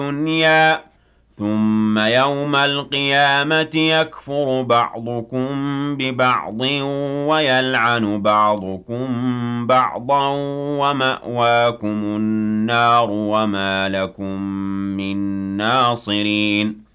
الدنيا ثم يوم القيامة يكفر بعضكم ببعض ويلعن بعضكم بعضا ومأواكم النار وما لكم من ناصرين